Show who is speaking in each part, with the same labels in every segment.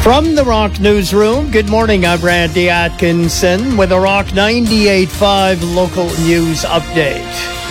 Speaker 1: From the Rock Newsroom, good morning. I'm Randy Atkinson with a Rock 98.5 local news update.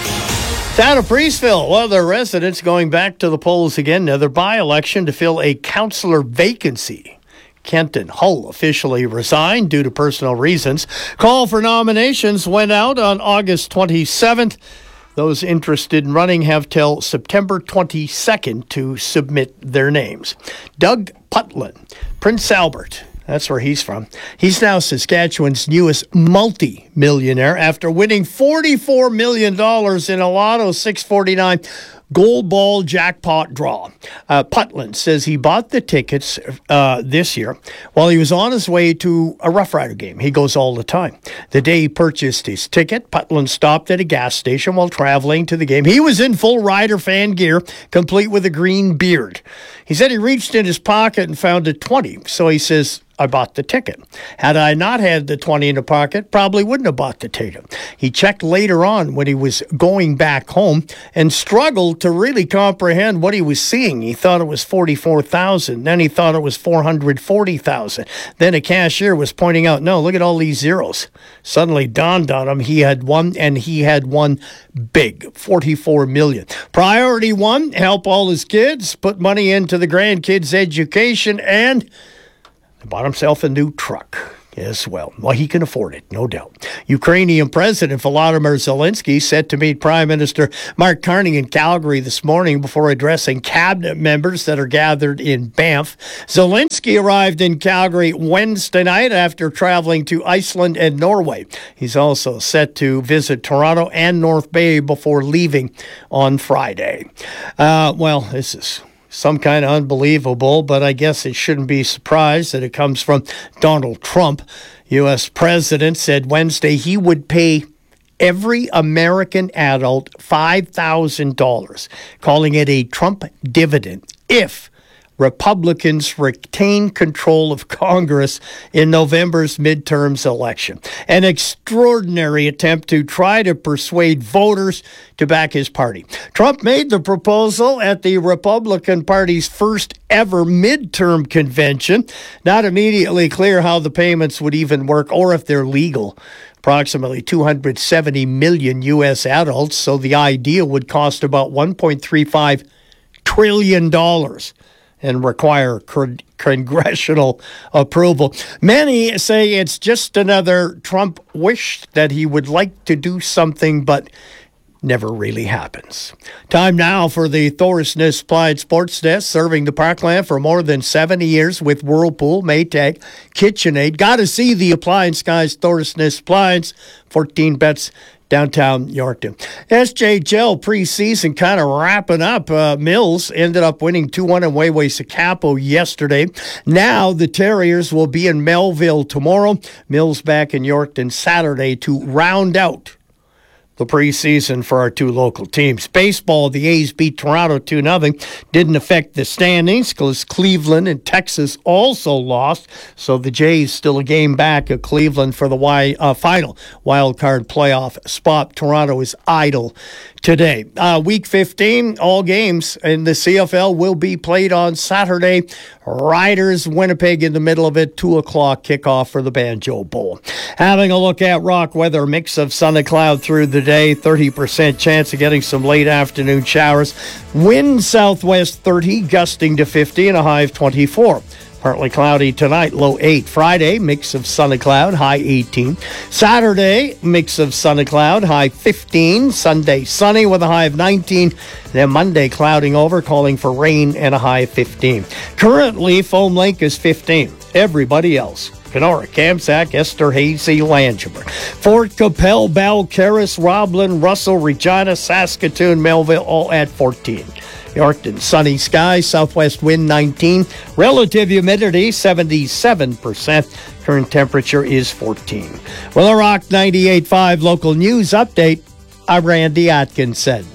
Speaker 1: Town of Priestville, well, their residents going back to the polls again. Another by-election to fill a councillor vacancy. Kenton Hull officially resigned due to personal reasons. Call for nominations went out on August 27th. Those interested in running have till September 22nd to submit their names. Doug Putland, Prince Albert, that's where he's from. He's now Saskatchewan's newest multi-millionaire after winning $44 million in a Lotto 649 Gold Ball jackpot draw. Putland says he bought the tickets this year while he was on his way to a Rough Rider game. He goes all the time. The day he purchased his ticket, Putland stopped at a gas station while traveling to the game. He was in full Rider fan gear, complete with a green beard. He said he reached in his pocket and found a 20. So he says, I bought the ticket. Had I not had the 20 in the pocket, probably wouldn't have bought the ticket. He checked later on when he was going back home and struggled to really comprehend what he was seeing. He thought it was $44,000. Then he thought it was $440,000. Then a cashier was pointing out, no, look at all these zeros. Suddenly dawned on him he had one, and he had one big, $44 million. Priority one, help all his kids, put money into the grandkids' education, and bought himself a new truck as well. Well, he can afford it, no doubt. Ukrainian President Volodymyr Zelensky set to meet Prime Minister Mark Carney in Calgary this morning before addressing cabinet members that are gathered in Banff. Zelensky arrived in Calgary Wednesday night after traveling to Iceland and Norway. He's also set to visit Toronto and North Bay before leaving on Friday. This is some kind of unbelievable, but I guess it shouldn't be surprised that it comes from Donald Trump. U.S. President said Wednesday he would pay every American adult $5,000, calling it a Trump dividend, if Republicans retain control of Congress in November's midterms election. An extraordinary attempt to try to persuade voters to back his party. Trump made the proposal at the Republican Party's first ever midterm convention. Not immediately clear how the payments would even work or if they're legal. Approximately 270 million U.S. adults, so the idea would cost about $1.35 trillion. And require congressional approval. Many say it's just another Trump wish that he would like to do something, but never really happens. Time now for the Thorsness Applied Sports Desk, serving the Parkland for more than 70 years with Whirlpool, Maytag, KitchenAid. Got to see the appliance guys, Thorsness Appliance. 14 bets downtown Yorkton. SJHL preseason kind of wrapping up. Mills ended up winning 2-1 in Waiwasakapo yesterday. Now the Terriers will be in Melville tomorrow. Mills back in Yorkton Saturday to round out the preseason for our two local teams. Baseball, the A's beat Toronto 2-0. Didn't affect the standings because Cleveland and Texas also lost. So the Jays still a game back of Cleveland for the final wild card playoff spot. Toronto is idle today. Week 15, all games in the CFL will be played on Saturday. Riders, Winnipeg in the middle of it, 2 o'clock kickoff for the Banjo Bowl. Having a look at rock weather, mix of sun and cloud through the day, 30% chance of getting some late afternoon showers. Wind southwest 30, gusting to 50 and a high of 24. Partly cloudy tonight, low 8. Friday, mix of sun and cloud, high 18. Saturday, mix of sun and cloud, high 15. Sunday, sunny with a high of 19. Then Monday, clouding over, calling for rain and a high of 15. Currently, Foam Lake is 15. Everybody else: Kenora, Kamsack, Esterhazy, Langemer, Fort Capel, Balcarres, Roblin, Russell, Regina, Saskatoon, Melville, all at 14. Yorkton, sunny skies, southwest wind 19, relative humidity 77%, current temperature is 14. Well, a Rock 98.5 local news update. I'm Randy Atkinson.